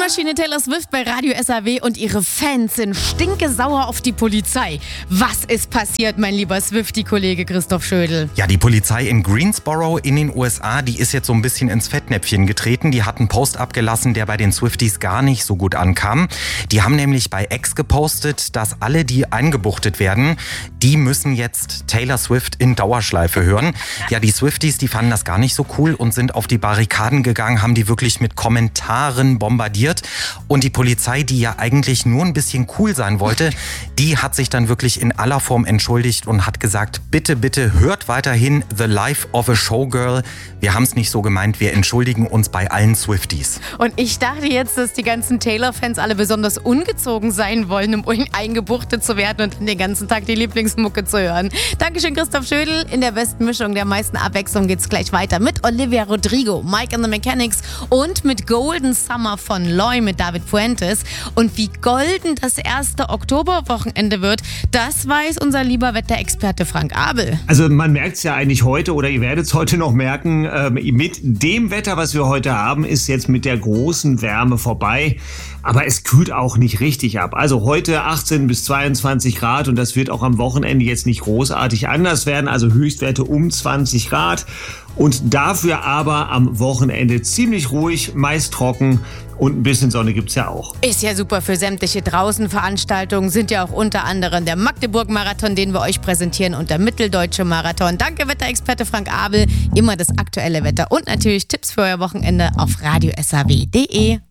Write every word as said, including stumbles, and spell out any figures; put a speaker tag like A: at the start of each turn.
A: Suchmaschine Taylor Swift bei Radio S A W und ihre Fans sind stinkesauer auf die Polizei. Was ist passiert, mein lieber Swiftie-Kollege Christoph Schödel?
B: Ja, die Polizei in Greensboro in den U S A, die ist jetzt so ein bisschen ins Fettnäpfchen getreten. Die hat einen Post abgelassen, der bei den Swifties gar nicht so gut ankam. Die haben nämlich bei X gepostet, dass alle, die eingebuchtet werden, die müssen jetzt Taylor Swift in Dauerschleife hören. Ja, die Swifties, die fanden das gar nicht so cool und sind auf die Barrikaden gegangen, haben die wirklich mit Kommentaren bombardiert. Und die Polizei, die ja eigentlich nur ein bisschen cool sein wollte, die hat sich dann wirklich in aller Form entschuldigt und hat gesagt, bitte, bitte hört weiterhin The Life of a Showgirl. Wir haben es nicht so gemeint, wir entschuldigen uns bei allen Swifties.
A: Und ich dachte jetzt, dass die ganzen Taylor-Fans alle besonders ungezogen sein wollen, um eingebuchtet zu werden und den ganzen Tag die Lieblingsmucke zu hören. Dankeschön, Christoph Schödel. In der besten Mischung der meisten Abwechslung geht's gleich weiter mit Olivia Rodrigo, Mike and the Mechanics und mit Golden Summer von Loy mit David Fuentes. Und wie golden das erste Oktoberwochenende wird, das weiß unser lieber Wetterexperte Frank Abel.
C: Also man merkt es ja eigentlich heute oder ihr werdet es heute noch merken, äh, mit dem Wetter, was wir heute haben, ist jetzt mit der großen Wärme vorbei. Aber es kühlt auch nicht richtig ab. Also heute achtzehn bis zweiundzwanzig Grad und das wird auch am Wochenende jetzt nicht großartig anders werden. Also Höchstwerte um zwanzig Grad und dafür aber am Wochenende ziemlich ruhig, meist trocken und ein bisschen Sonne gibt's ja auch.
A: Ist ja super für sämtliche Draußenveranstaltungen, sind ja auch unter anderem der Magdeburg-Marathon, den wir euch präsentieren und der Mitteldeutsche Marathon. Danke Wetterexperte Frank Abel, immer das aktuelle Wetter und natürlich Tipps für euer Wochenende auf radio s a w punkt d e.